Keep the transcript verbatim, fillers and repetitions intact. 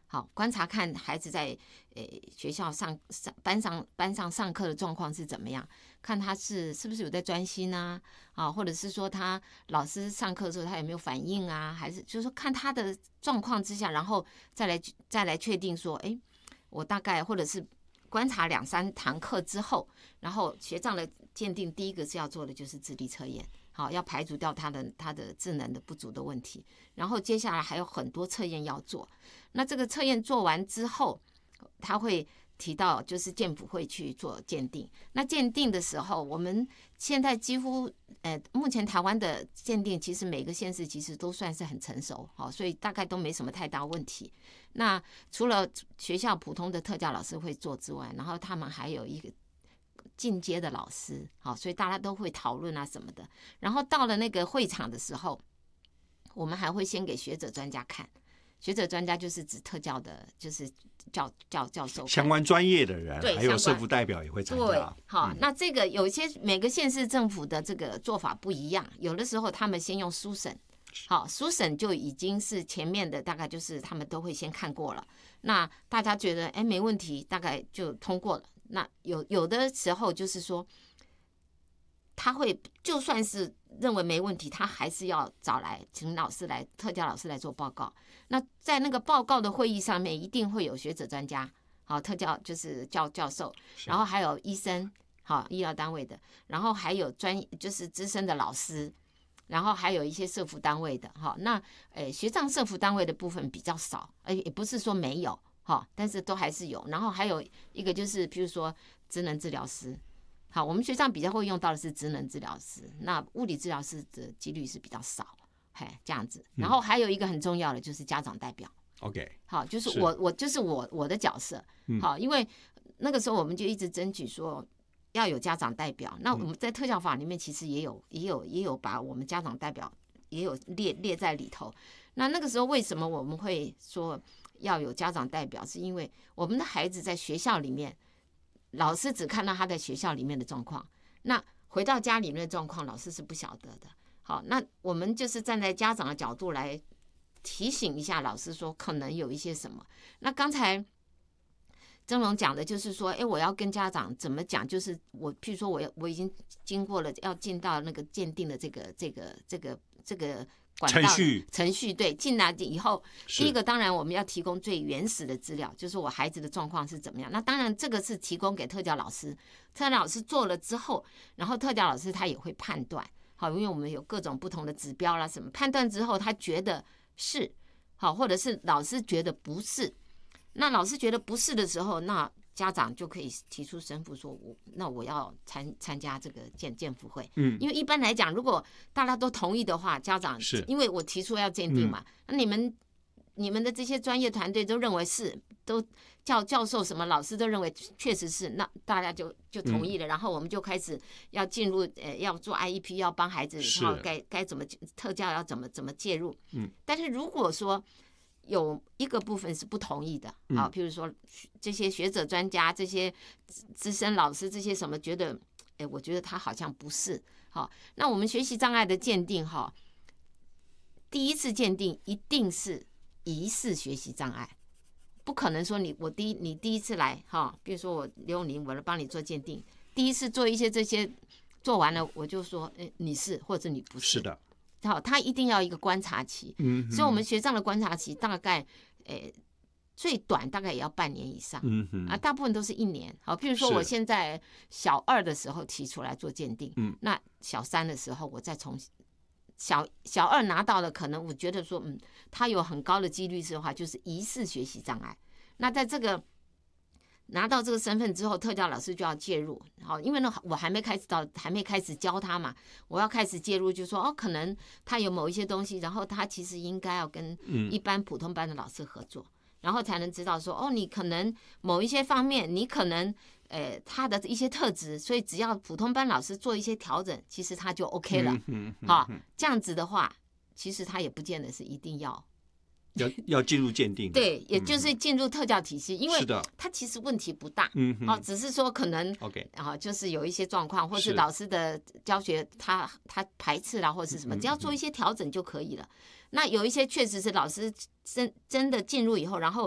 好，观察看孩子在呃学校上上班上班上上课的状况是怎么样，看他是是不是有在专心啊，啊，或者是说他老师上课的时候他有没有反应啊，还是就是说看他的状况之下，然后再来再来确定说，哎，我大概或者是观察两三堂课之后，然后学障的鉴定，第一个是要做的就是智力测验。好，要排除掉他的他的智能的不足的问题，然后接下来还有很多测验要做。那这个测验做完之后，他会提到就是健辅会去做鉴定。那鉴定的时候，我们现在几乎呃，目前台湾的鉴定其实每个县市其实都算是很成熟，好，所以大概都没什么太大问题。那除了学校普通的特教老师会做之外，然后他们还有一个进阶的老师，好，所以大家都会讨论啊什么的。然后到了那个会场的时候，我们还会先给学者专家看。学者专家就是指特教的，就是教教教授相关专业的人， 对， 还有社福代表也会参加。 对，好，嗯、那这个有一些每个县市政府的这个做法不一样，有的时候他们先用书审，好，书审就已经是前面的大概就是他们都会先看过了，那大家觉得哎没问题，大概就通过了。那有有的时候就是说，他会就算是认为没问题，他还是要找来请老师来特教老师来做报告。那在那个报告的会议上面，一定会有学者专家，好，特教就是教教授，然后还有医生，好，医疗单位的，然后还有专就是资深的老师，然后还有一些社福单位的，好，那诶学障社福单位的部分比较少，诶也不是说没有。好，但是都还是有，然后还有一个就是，比如说职能治疗师，好，我们学上比较会用到的是职能治疗师，那物理治疗师的几率是比较少，嘿，这样子。然后还有一个很重要的就是家长代表 ，OK， 好，就是我我就是我我的角色，好，因为那个时候我们就一直争取说要有家长代表，那我们在特教法里面其实也有也有也有把我们家长代表也有列列在里头。那那个时候为什么我们会说要有家长代表，是因为我们的孩子在学校里面，老师只看到他在学校里面的状况，那回到家里面的状况，老师是不晓得的。好，那我们就是站在家长的角度来提醒一下老师说，可能有一些什么。那刚才曾龙讲的就是说，哎，我要跟家长怎么讲？就是我，譬如说我我已经经过了要进到那个鉴定的这个这个这个这个。 程序程序对，进来以后，第一个当然我们要提供最原始的资料，就是我孩子的状况是怎么样。那当然这个是提供给特教老师，特教老师做了之后，然后特教老师他也会判断，好，因为我们有各种不同的指标啦，什么判断之后他觉得是好，或者是老师觉得不是，那老师觉得不是的时候，那家长就可以提出申复说我那我要参参加这个鉴鉴辅会，嗯，因为一般来讲，如果大家都同意的话，家长是因为我提出要鉴定嘛，那、嗯、你们你们的这些专业团队都认为是，都教教授什么老师都认为确实是，那大家就就同意了，嗯、然后我们就开始要进入呃要做 I E P， 要帮孩子，然后该该怎么特教要怎么怎么介入，嗯，但是如果说有一个部分是不同意的，好，譬如说这些学者专家、这些资深老师、这些什么觉得，哎，我觉得他好像不是，好，那我们学习障碍的鉴定，哈，第一次鉴定一定是疑似学习障碍，不可能说你我第一你第一次来，哈，比如说我刘永林，我来帮你做鉴定，第一次做一些这些做完了，我就说，哎，你是或者你不是， 是的。 好，他一定要一个观察期，嗯，所以我们学障的观察期大概，诶，最短大概也要半年以上，嗯啊，大部分都是一年。好，譬如说我现在小二的时候提出来做鉴定，嗯，那小三的时候我再从小小二拿到了，可能我觉得说，嗯，他有很高的几率是的话，就是疑似学习障碍。那在这个拿到这个身份之后，特教老师就要介入，好，因为呢，我还没开始到，还没开始教他嘛，我要开始介入，就说哦，可能他有某一些东西，然后他其实应该要跟一般普通班的老师合作，嗯、然后才能知道说，哦，你可能某一些方面，你可能，呃，他的一些特质，所以只要普通班老师做一些调整，其实他就 OK 了，嗯嗯、好，这样子的话，其实他也不见得是一定要。 要要进入鉴定， 对，也就是进入特教体系，嗯、因为它其实问题不大，嗯，哦，只是说可能 ，OK， 啊，就是有一些状况，或是老师的教学他他排斥啦，或是什么，只要做一些调整就可以了。嗯、那有一些确实是老师真真的进入以后，然后